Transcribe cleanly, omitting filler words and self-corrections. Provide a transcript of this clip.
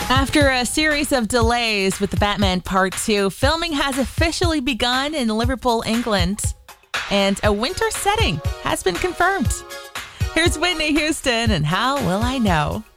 After a series of delays with The Batman Part 2, filming has officially begun in Liverpool, England, and a winter setting has been confirmed. Here's Whitney Houston and How Will I Know?